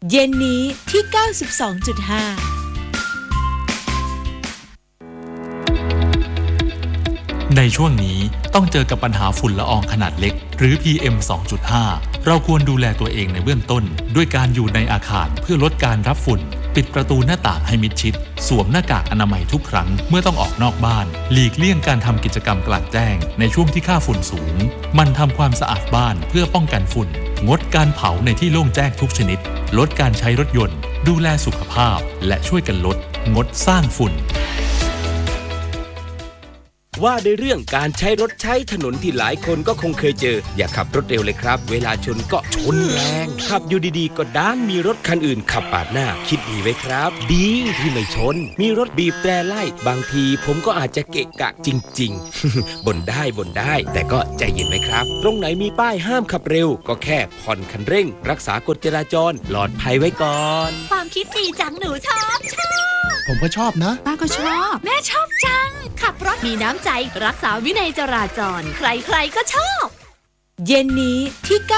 เย็นนี้ที่ 92.5 ในช่วงนี้ต้องเจอกับปัญหาฝุ่นละอองขนาดเล็กหรือ PM 2.5 เราควรดูแลตัวเองในเบื้องต้นด้วยการอยู่ในอาคารเพื่อลดการรับฝุ่นปิดประตูหน้าต่างให้มิดชิดสวมหน้ากากอนามัยทุกครั้งเมื่อต้องออกนอกบ้านหลีกเลี่ยงการทำกิจกรรมกลางแจ้งในช่วงที่ค่าฝุ่นสูงมันทำความสะอาดบ้านเพื่อป้องกันฝุ่นงดการเผาในที่โล่งแจ้งทุกชนิดลดการใช้รถยนต์ดูแลสุขภาพและช่วยกันลดงดสร้างฝุ่นว่าในเรื่องการใช้รถใช้ถนนที่หลายคนก็คงเคยเจออย่าขับรถเร็วเลยครับเวลาชนก็ชนแรงขับอยู่ดีๆก็ด้านมีรถคันอื่นขับปาดหน้าคิดดีไว้ครับดีที่ไม่ชนมีรถบีบแตรไล่บางทีผมก็อาจจะเกะกะจริงๆ บ่นได้แต่ก็ใจเย็นไว้ครับตรงไหนมีป้ายห้ามขับเร็วก็แค่ผ่อนคันเร่งรักษากฎจราจรปลอดภัยไว้ก่อนความคิดดีจังหนูชอบผมก็ชอบนะป้าก็ชอบแม่ชอบจังขับรถมีน้ำใจรักษาวินัยจราจรใครๆก็ชอบเย็นนี้ที่ 92.5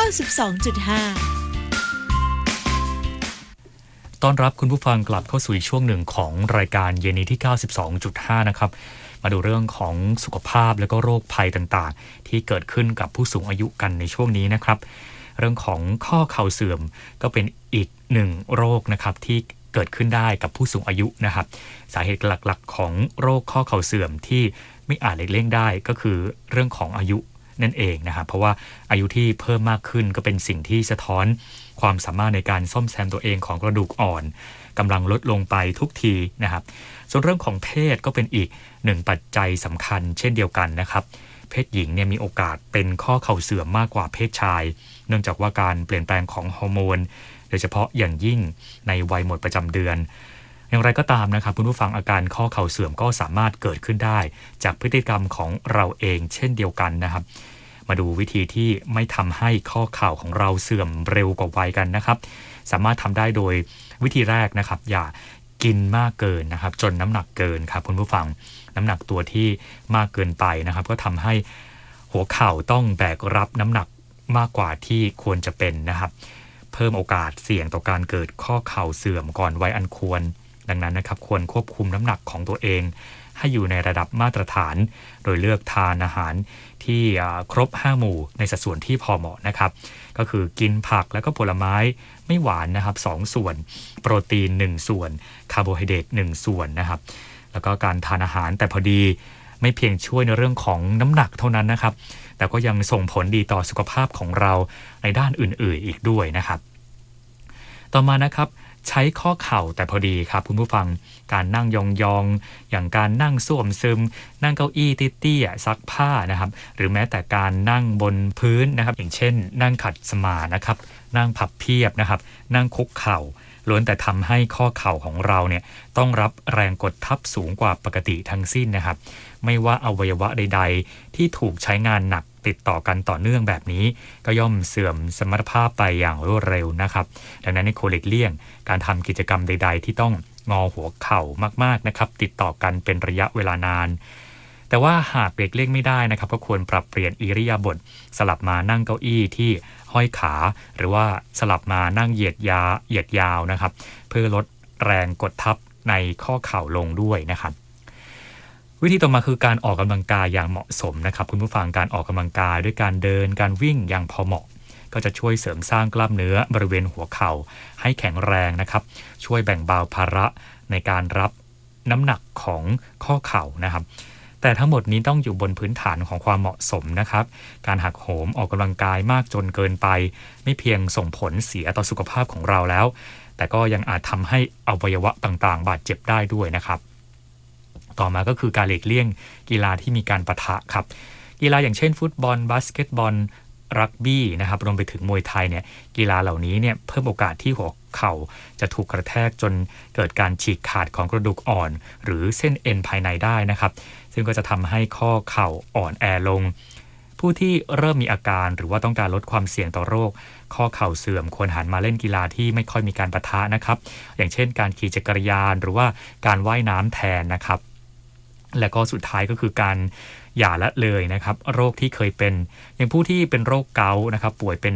ต้อนรับคุณผู้ฟังกลับเข้าสู่ช่วงหนึ่งของรายการเย็นนี้ที่ 92.5 นะครับมาดูเรื่องของสุขภาพและก็โรคภัยต่างๆที่เกิดขึ้นกับผู้สูงอายุกันในช่วงนี้นะครับเรื่องของข้อเข่าเสื่อมก็เป็นอีกหนึ่งโรคนะครับที่เกิดขึ้นได้กับผู้สูงอายุนะครับสาเหตุหลักๆของโรคข้อเข่าเสื่อมที่ไม่อาจหลีกเลี่ยงได้ก็คือเรื่องของอายุนั่นเองนะครับเพราะว่าอายุที่เพิ่มมากขึ้นก็เป็นสิ่งที่สะท้อนความสามารถในการซ่อมแซมตัวเองของกระดูกอ่อนกำลังลดลงไปทุกทีนะครับส่วนเรื่องของเพศก็เป็นอีกหนึ่งปัจจัยสำคัญเช่นเดียวกันนะครับเพศหญิงเนี่ยมีโอกาสเป็นข้อเข่าเสื่อมมากกว่าเพศชายเนื่องจากว่าการเปลี่ยนแปลงของฮอร์โมนโดยเฉพาะอย่างยิ่งในวัยหมดประจำเดือนอย่างไรก็ตามนะครับคุณผู้ฟังอาการข้อเข่าเสื่อมก็สามารถเกิดขึ้นได้จากพฤติกรรมของเราเองเช่นเดียวกันนะครับมาดูวิธีที่ไม่ทำให้ข้อเข่าของเราเสื่อมเร็วกว่าวัยกันนะครับสามารถทำได้โดยวิธีแรกนะครับอย่ากินมากเกินนะครับจนน้ำหนักเกินครับคุณผู้ฟังน้ำหนักตัวที่มากเกินไปนะครับก็ทำให้หัวเข่าต้องแบกรับน้ำหนักมากกว่าที่ควรจะเป็นนะครับเพิ่มโอกาสเสี่ยงต่อการเกิดข้อเข่าเสื่อมก่อนวัยอันควรดังนั้นนะครับควรควบคุมน้ำหนักของตัวเองให้อยู่ในระดับมาตรฐานโดยเลือกทานอาหารที่ครบ5หมู่ในสัดส่วนที่พอเหมาะนะครับก็คือกินผักแล้วก็ผลไม้ไม่หวานนะครับ2ส่วนโปรตีน1ส่วนคาร์โบไฮเดรต1ส่วนนะครับแล้วก็การทานอาหารแต่พอดีไม่เพียงช่วยในเรื่องของน้ำหนักเท่านั้นนะครับแต่ก็ยังส่งผลดีต่อสุขภาพของเราในด้านอื่นๆอีกด้วยนะครับต่อมานะครับใช้ข้อเข่าแต่พอดีครับคุณผู้ฟังการนั่งยองๆอย่างการนั่งส้วมซึมนั่งเก้าอี้เตี้ยๆซักผ้านะครับหรือแม้แต่การนั่งบนพื้นนะครับอย่างเช่นนั่งขัดสมาธินะครับนั่งพับเพียบนะครับนั่งคุกเข่าล้วนแต่ทำให้ข้อเข่าของเราเนี่ยต้องรับแรงกดทับสูงกว่าปกติทั้งสิ้นนะครับไม่ว่าอวัยวะใดๆที่ถูกใช้งานหนักติดต่อกันต่อเนื่องแบบนี้ก็ย่อมเสื่อมสมรรถภาพไปอย่างรวดเร็วนะครับดังนั้นในควรหลีกเลี่ยงการทำกิจกรรมใดๆที่ต้องงอหัวเข่ามากๆนะครับติดต่อกันเป็นระยะเวลานานแต่ว่าหากหลีกเลี่ยงไม่ได้นะครับก็ควรปรับเปลี่ยนอิริยาบถสลับมานั่งเก้าอี้ที่ห้อยขาหรือว่าสลับมานั่งเหยียดยาวนะครับเพื่อลดแรงกดทับในข้อเข่าลงด้วยนะครับวิธีต่อมาคือการออกกำลังกายอย่างเหมาะสมนะครับคุณผู้ฟังการออกกำลังกายด้วยการเดินการวิ่งอย่างพอเหมาะก็จะช่วยเสริมสร้างกล้ามเนื้อบริเวณหัวเข่าให้แข็งแรงนะครับช่วยแบ่งเบาภาระในการรับน้ำหนักของข้อเข่านะครับแต่ทั้งหมดนี้ต้องอยู่บนพื้นฐานของความเหมาะสมนะครับการหักโหมออกกำลังกายมากจนเกินไปไม่เพียงส่งผลเสียต่อสุขภาพของเราแล้วแต่ก็ยังอาจทำให้อวัยวะต่างๆบาดเจ็บได้ด้วยนะครับต่อมาก็คือการหลีกเลี่ยงกีฬาที่มีการปะทะครับกีฬาอย่างเช่นฟุตบอลบาสเกตบอลรักบี้นะครับรวมไปถึงมวยไทยเนี่ยกีฬาเหล่านี้เนี่ยเพิ่มโอกาสที่หัวเข่าจะถูกกระแทกจนเกิดการฉีกขาดของกระดูกอ่อนหรือเส้นเอ็นภายในได้นะครับซึ่งก็จะทำให้ข้อเข่าอ่อนแอลงผู้ที่เริ่มมีอาการหรือว่าต้องการลดความเสี่ยงต่อโรคข้อเข่าเสื่อมควรหันมาเล่นกีฬาที่ไม่ค่อยมีการปะทะนะครับอย่างเช่นการขี่จักรยานหรือว่าการว่ายน้ำแทนนะครับและก็สุดท้ายก็คือการอย่าละเลยนะครับโรคที่เคยเป็นอย่างผู้ที่เป็นโรคเกาต์นะครับป่วยเป็น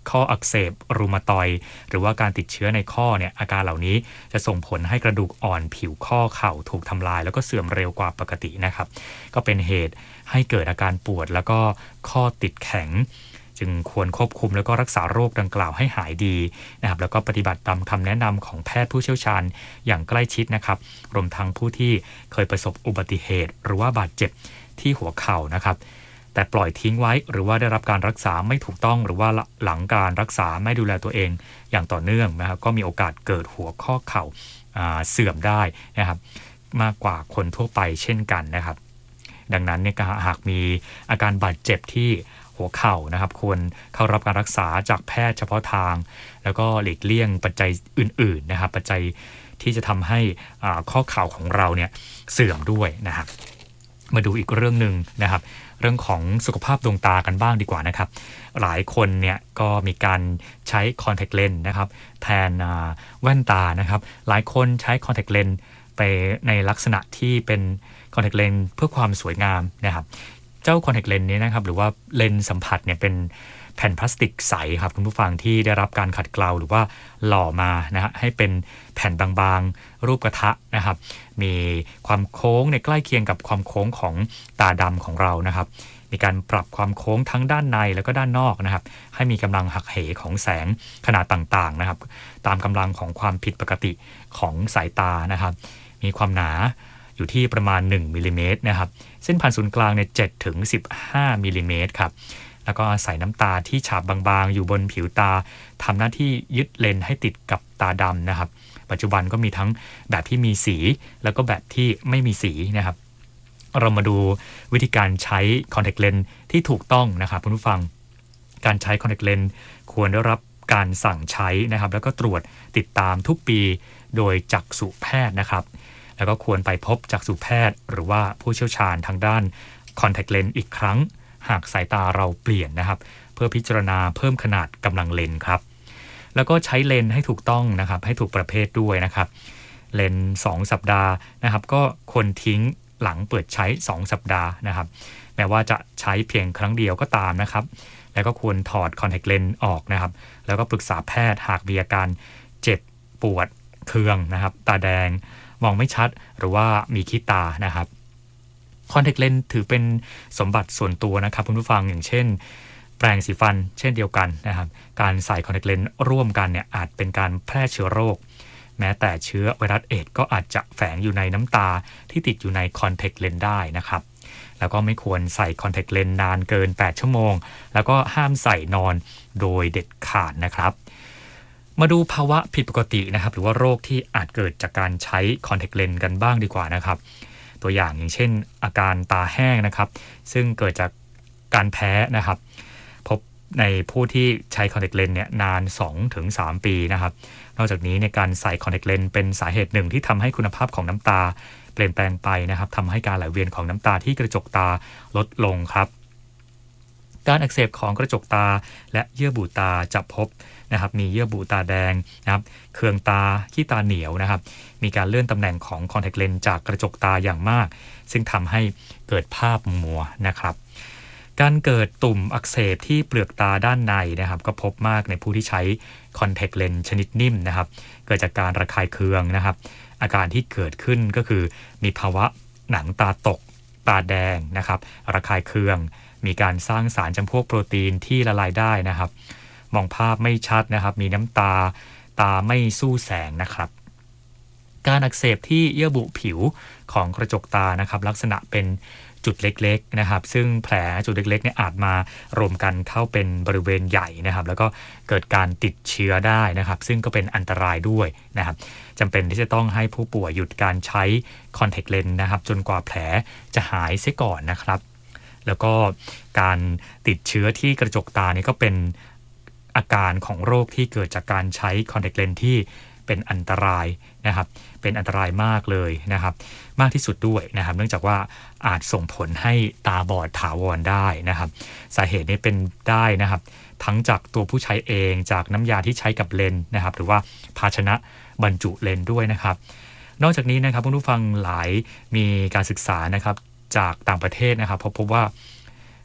ข้ออักเสบรูมาตอยด์หรือว่าการติดเชื้อในข้อเนี่ยอาการเหล่านี้จะส่งผลให้กระดูกอ่อนผิวข้อเข่าถูกทำลายแล้วก็เสื่อมเร็วกว่าปกตินะครับก็เป็นเหตุให้เกิดอาการปวดแล้วก็ข้อติดแข็งจึงควรควบคุมแล้วก็รักษาโรคดังกล่าวให้หายดีนะครับแล้วก็ปฏิบัติตามคำแนะนำของแพทย์ผู้เชี่ยวชาญอย่างใกล้ชิดนะครับรวมทั้งผู้ที่เคยประสบอุบัติเหตุหรือว่าบาดเจ็บที่หัวเข่านะครับแต่ปล่อยทิ้งไว้หรือว่าได้รับการรักษาไม่ถูกต้องหรือว่าหลังการรักษาไม่ดูแลตัวเองอย่างต่อเนื่องนะครับก็มีโอกาสเกิดหัวข้อเข่าเสื่อมได้นะครับมากกว่าคนทั่วไปเช่นกันนะครับดังนั้นเนี่ยหากมีอาการบาดเจ็บที่หัวเข่านะครับควรเข้ารับการรักษาจากแพทย์เฉพาะทางแล้วก็หลีกเลี่ยงปัจจัยอื่นๆนะครับปัจจัยที่จะทำให้ข้อเข่าของเราเนี่ยเสื่อมด้วยนะครับมาดูอีกเรื่องนึงนะครับเรื่องของสุขภาพดวงตากันบ้างดีกว่านะครับหลายคนเนี่ยก็มีการใช้คอนแทคเลนส์นะครับแทนแว่นตานะครับหลายคนใช้คอนแทคเลนส์ไปในลักษณะที่เป็นคอนแทคเลนส์เพื่อความสวยงามนะครับเจ้าคอนแทคเลนส์นี้นะครับหรือว่าเลนส์สัมผัสเนี่ยเป็นแผ่นพลาสติกใสครับคุณผู้ฟังที่ได้รับการขัดเกลาหรือว่าหล่อมานะฮะให้เป็นแผ่นบางๆรูปกระทะนะครับมีความโค้งในใกล้เคียงกับความโค้งของตาดำของเรานะครับมีการปรับความโค้งทั้งด้านในแล้วก็ด้านนอกนะครับให้มีกำลังหักเหของแสงขนาดต่างๆนะครับตามกำลังของความผิดปกติของสายตานะครับมีความหนาอยู่ที่ประมาณ1มิลลิเมตรนะครับเส้นผ่านศูนย์กลางเนี่ย7 ถึง 15มิลลิเมตรครับแล้วก็อาศัยน้ำตาที่ฉาบบางๆอยู่บนผิวตาทำหน้าที่ยึดเลนส์ให้ติดกับตาดำนะครับปัจจุบันก็มีทั้งแบบที่มีสีแล้วก็แบบที่ไม่มีสีนะครับเรามาดูวิธีการใช้คอนแทคเลนส์ที่ถูกต้องนะครับคุณผู้ฟังการใช้คอนแทคเลนส์ควรได้รับการสั่งใช้นะครับแล้วก็ตรวจติดตามทุกปีโดยจักษุแพทย์นะครับแล้วก็ควรไปพบจักษุแพทย์หรือว่าผู้เชี่ยวชาญทางด้านคอนแทคเลนส์อีกครั้งหากสายตาเราเปลี่ยนนะครับเพื่อพิจารณาเพิ่มขนาดกำลังเลนส์ครับแล้วก็ใช้เลนส์ให้ถูกต้องนะครับให้ถูกประเภทด้วยนะครับเลนส์2สัปดาห์นะครับก็ควรทิ้งหลังเปิดใช้2สัปดาห์นะครับแม้ว่าจะใช้เพียงครั้งเดียวก็ตามนะครับแล้วก็ควรถอดคอนแทคเลนส์ออกนะครับแล้วก็ปรึกษาแพทย์หากมีอาการเจ็บปวดเคืองนะครับตาแดงมองไม่ชัดหรือว่ามีขี้ตานะครับคอนแทคเลนส์ถือเป็นสมบัติส่วนตัวนะครับคุณผู้ฟังอย่างเช่นแปรงสีฟันเช่นเดียวกันนะครับการใส่คอนแทคเลนส์ร่วมกันเนี่ยอาจเป็นการแพร่เชื้อโรคแม้แต่เชื้อไวรัสเอดส์ก็อาจจะแฝงอยู่ในน้ำตาที่ติดอยู่ในคอนแทคเลนส์ได้นะครับแล้วก็ไม่ควรใส่คอนแทคเลนส์นานเกิน8ชั่วโมงแล้วก็ห้ามใส่นอนโดยเด็ดขาดนะครับมาดูภาวะผิดปกตินะครับหรือว่าโรคที่อาจเกิดจากการใช้คอนแทคเลนส์กันบ้างดีกว่านะครับตัวอย่างเช่นอาการตาแห้งนะครับซึ่งเกิดจากการแพ้นะครับพบในผู้ที่ใช้คอนแทคเลนส์เนี่ยนาน 2-3 ปีนะครับนอกจากนี้ในการใส่คอนแทคเลนส์เป็นสาเหตุหนึ่งที่ทำให้คุณภาพของน้ำตาเปลี่ยนแปลงไปนะครับทำให้การไหลเวียนของน้ำตาที่กระจกตาลดลงครับการอักเสบของกระจกตาและเยื่อบุตาจะพบนะครับมีเยื่อบุตาแดงนะครับเคืองตาขี้ตาเหนียวนะครับมีการเลื่อนตำแหน่งของคอนแทคเลนส์จากกระจกตาอย่างมากซึ่งทำให้เกิดภาพมัวนะครับการเกิดตุ่มอักเสบที่เปลือกตาด้านในนะครับก็พบมากในผู้ที่ใช้คอนแทคเลนส์ชนิดนิ่มนะครับเกิดจากการระคายเคืองนะครับอาการที่เกิดขึ้นก็คือมีภาวะหนังตาตกตาแดงนะครับระคายเคืองมีการสร้างสารจำพวกโปรตีนที่ละลายได้นะครับมองภาพไม่ชัดนะครับมีน้ำตาไม่สู้แสงนะครับการอักเสบที่เยื่อบุผิวของกระจกตานะครับลักษณะเป็นจุดเล็กๆนะครับซึ่งแผลจุดเล็กๆเนี่ยอาจมารวมกันเข้าเป็นบริเวณใหญ่นะครับแล้วก็เกิดการติดเชื้อได้นะครับซึ่งก็เป็นอันตรายด้วยนะครับจำเป็นที่จะต้องให้ผู้ป่วยหยุดการใช้คอนแทคเลนส์นะครับจนกว่าแผลจะหายเสียก่อนนะครับแล้วก็การติดเชื้อที่กระจกตานี่ก็เป็นอาการของโรคที่เกิดจากการใช้คอนแทคเลนส์ที่เป็นอันตรายนะครับเป็นอันตรายมากเลยนะครับมากที่สุดด้วยนะครับเนื่องจากว่าอาจส่งผลให้ตาบอดถาวรได้นะครับสาเหตุนี้เป็นได้นะครับทั้งจากตัวผู้ใช้เองจากน้ำยาที่ใช้กับเลนส์นะครับหรือว่าภาชนะบรรจุเลนส์ด้วยนะครับนอกจากนี้นะครับผู้ฟังหลายมีการศึกษานะครับจากต่างประเทศนะครับพบว่า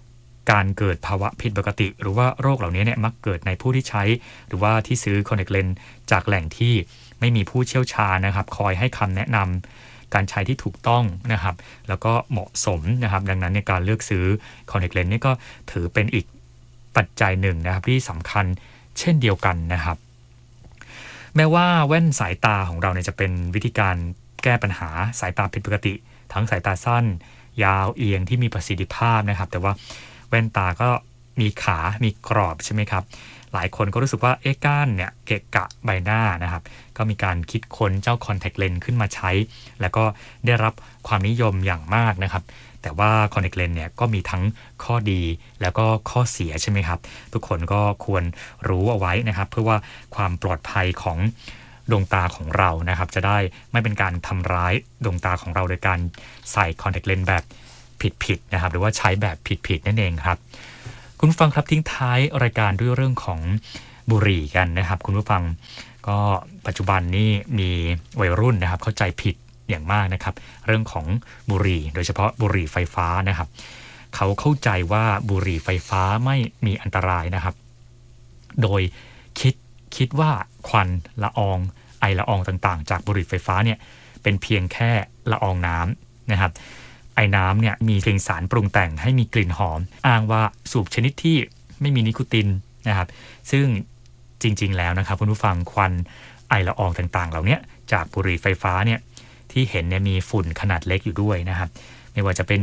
การเกิดภาวะผิดปกติหรือว่าโรคเหล่านี้เนี่ยมักเกิดในผู้ที่ใช้หรือว่าที่ซื้อคอนแทคเลนส์จากแหล่งที่ไม่มีผู้เชี่ยวชาญนะครับคอยให้คำแนะนำการใช้ที่ถูกต้องนะครับแล้วก็เหมาะสมนะครับดังนั้นในการเลือกซื้อคอนแทคเลนส์นี่ก็ถือเป็นอีกปัจจัยหนึ่งนะครับที่สำคัญเช่นเดียวกันนะครับแม้ว่าแว่นสายตาของเราเนี่ยจะเป็นวิธีการแก้ปัญหาสายตาผิดปกติทั้งสายตาสั้นยาวเอียงที่มีประสิทธิภาพนะครับแต่ว่าแว่นตาก็มีขามีกรอบใช่ไหมครับหลายคนก็รู้สึกว่าก้านเนี่ยเกะกะใบหน้านะครับก็มีการคิดค้นเจ้าคอนแทคเลนส์ขึ้นมาใช้แล้วก็ได้รับความนิยมอย่างมากนะครับแต่ว่าคอนแทคเลนส์เนี่ยก็มีทั้งข้อดีแล้วก็ข้อเสียใช่ไหมครับทุกคนก็ควรรู้เอาไว้นะครับเพื่อว่าความปลอดภัยของดวงตาของเรานะครับจะได้ไม่เป็นการทำร้ายดวงตาของเราโดยการใส่คอนแทคเลนส์แบบผิดๆนะครับหรือว่าใช้แบบผิดๆนั่นเองครับคุณผู้ฟังครับทิ้งท้ายรายการด้วยเรื่องของบุหรี่กันนะครับคุณผู้ฟังก็ปัจจุบันนี้มีวัยรุ่นนะครับเข้าใจผิดอย่างมากนะครับเรื่องของบุหรี่โดยเฉพาะบุหรี่ไฟฟ้านะครับเขาเข้าใจว่าบุหรี่ไฟฟ้าไม่มีอันตรายนะครับโดยคิดว่าควันละอองไอละอองต่างๆจากบุหรี่ไฟฟ้าเนี่ยเป็นเพียงแค่ละอองน้ำนะครับไอน้ำเนี่ยมีเพียงสารปรุงแต่งให้มีกลิ่นหอมอ้างว่าสูบชนิดที่ไม่มีนิโคตินนะครับซึ่งจริงๆแล้วนะครับคุณผู้ฟังควันไอละอองต่างๆเหล่านี้จากบุหรี่ไฟฟ้าเนี่ยที่เห็นเนี่ยมีฝุ่นขนาดเล็กอยู่ด้วยนะครับไม่ว่าจะเป็น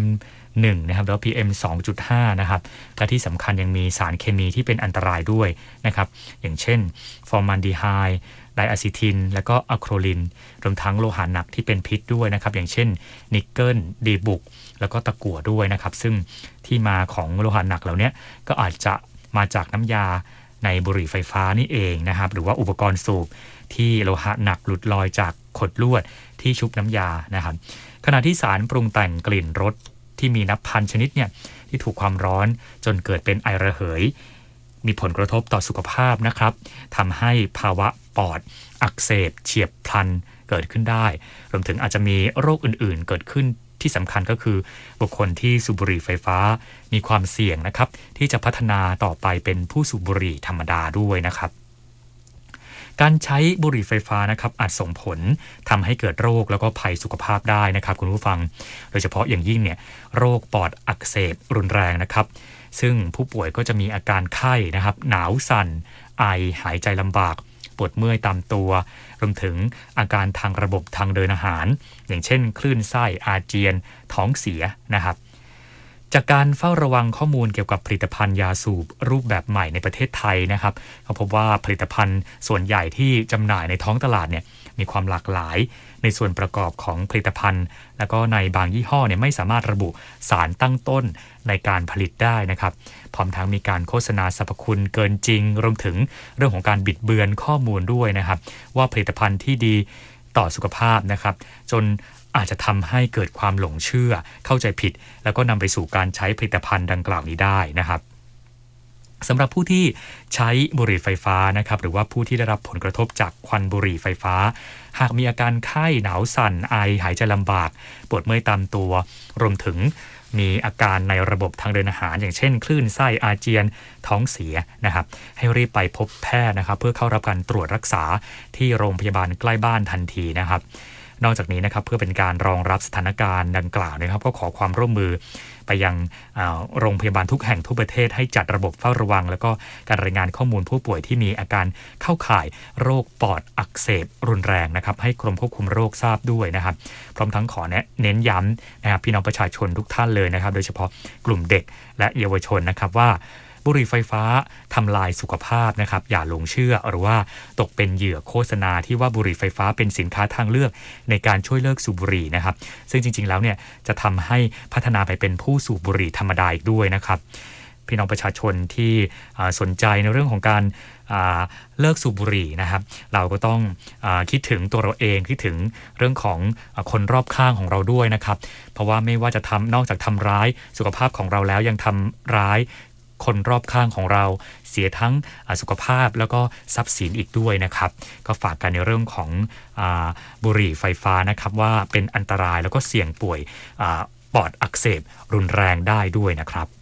PM1 นะครับแล้ว PM 2.5 นะครับและที่สำคัญยังมีสารเคมีที่เป็นอันตรายด้วยนะครับอย่างเช่นฟอร์มาลดีไฮด์ไดอะซิทินและก็อะโครลินรวมทั้งโลหะหนักที่เป็นพิษด้วยนะครับอย่างเช่นนิกเกิลดีบุกแล้วก็ตะกั่วด้วยนะครับซึ่งที่มาของโลหะหนักเหล่านี้ก็อาจจะมาจากน้ำยาในบุหรี่ไฟฟ้านี่เองนะครับหรือว่าอุปกรณ์สูบที่โลหะหนักหลุดลอยจากขดลวดที่ชุบน้ำยานะครับขณะที่สารปรุงแต่งกลิ่นรสที่มีนับพันชนิดเนี่ยที่ถูกความร้อนจนเกิดเป็นไอระเหยมีผลกระทบต่อสุขภาพนะครับทำให้ภาวะปอดอักเสบเฉียบพลันเกิดขึ้นได้รวมถึงอาจจะมีโรคอื่นๆเกิดขึ้นที่สำคัญก็คือบุคคลที่สูบบุหรี่ไฟฟ้ามีความเสี่ยงนะครับที่จะพัฒนาต่อไปเป็นผู้สูบบุหรี่ธรรมดาด้วยนะครับการใช้บุหรี่ไฟฟ้านะครับอาจส่งผลทำให้เกิดโรคแล้วก็ภัยสุขภาพได้นะครับคุณผู้ฟังโดยเฉพาะอย่างยิ่งเนี่ยโรคปอดอักเสบรุนแรงนะครับซึ่งผู้ป่วยก็จะมีอาการไข้นะครับหนาวสั่นไอหายใจลำบากปวดเมื่อยตามตัวรวมถึงอาการทางระบบทางเดินอาหารอย่างเช่นคลื่นไส้อาเจียนท้องเสียนะครับจากการเฝ้าระวังข้อมูลเกี่ยวกับผลิตภัณฑ์ยาสูบรูปแบบใหม่ในประเทศไทยนะครับเขาพบว่าผลิตภัณฑ์ส่วนใหญ่ที่จำหน่ายในท้องตลาดเนี่ยมีความหลากหลายในส่วนประกอบของผลิตภัณฑ์แล้วก็ในบางยี่ห้อเนี่ยไม่สามารถระบุสารตั้งต้นในการผลิตได้นะครับพร้อมทั้งมีการโฆษณาสรรพคุณเกินจริงรวมถึงเรื่องของการบิดเบือนข้อมูลด้วยนะครับว่าผลิตภัณฑ์ที่ดีต่อสุขภาพนะครับจนอาจจะทำให้เกิดความหลงเชื่อเข้าใจผิดแล้วก็นำไปสู่การใช้ผลิตภัณฑ์ดังกล่าวนี้ได้นะครับสำหรับผู้ที่ใช้บุหรี่ไฟฟ้านะครับหรือว่าผู้ที่ได้รับผลกระทบจากควันบุหรี่ไฟฟ้าหากมีอาการไข้หนาวสั่นไอหายใจลำบากปวดเมื่อยตามตัวรวมถึงมีอาการในระบบทางเดินอาหารอย่างเช่นคลื่นไส้อาเจียนท้องเสียนะครับให้รีบไปพบแพทย์นะครับเพื่อเข้ารับการตรวจรักษาที่โรงพยาบาลใกล้บ้านทันทีนะครับนอกจากนี้นะครับเพื่อเป็นการรองรับสถานการณ์ดังกล่าวนะครับก็ขอความร่วมมือไปยังโรงพยาบาลทุกแห่งทั่วประเทศให้จัดระบบเฝ้าระวังแล้วก็การรายงานข้อมูลผู้ป่วยที่มีอาการเข้าข่ายโรคปอดอักเสบรุนแรงนะครับให้กรมควบคุมโรคทราบด้วยนะครับพร้อมทั้งขอเน้นย้ำนะครับพี่น้องประชาชนทุกท่านเลยนะครับโดยเฉพาะกลุ่มเด็กและเยาวชนนะครับว่าบุหรี่ไฟฟ้าทำลายสุขภาพนะครับอย่าหลงเชื่อหรือว่าตกเป็นเหยื่อโฆษณาที่ว่าบุหรี่ไฟฟ้าเป็นสินค้าทางเลือกในการช่วยเลิกสูบบุหรี่นะครับซึ่งจริงๆแล้วเนี่ยจะทำให้พัฒนาไปเป็นผู้สูบบุหรี่ธรรมดาอีกด้วยนะครับพี่น้องประชาชนที่สนใจในเรื่องของการเลิกสูบบุหรี่นะครับเราก็ต้องคิดถึงตัวเราเองคิดถึงเรื่องของคนรอบข้างของเราด้วยนะครับเพราะว่าไม่ว่าจะนอกจากทำร้ายสุขภาพของเราแล้วยังทำร้ายคนรอบข้างของเราเสียทั้งสุขภาพแล้วก็ทรัพย์สินอีกด้วยนะครับก็ฝากกันในเรื่องของบุหรี่ไฟฟ้านะครับว่าเป็นอันตรายแล้วก็เสี่ยงป่วยปอดอักเสบรุนแรงได้ด้วยนะครับ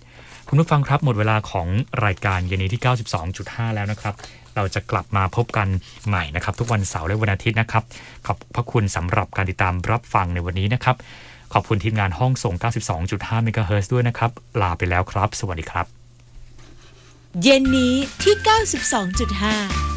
คุณผู้ฟังครับหมดเวลาของรายการเย็นนี้ที่ 92.5 แล้วนะครับเราจะกลับมาพบกันใหม่นะครับทุกวันเสาร์และวันอาทิตย์นะครับขอบพระคุณสำหรับการติดตามรับฟังในวันนี้นะครับขอบคุณทีมงานห้องส่ง 92.5 เมกะเฮิรตซ์ด้วยนะครับลาไปแล้วครับสวัสดีครับเย็นนี้ที่ 92.5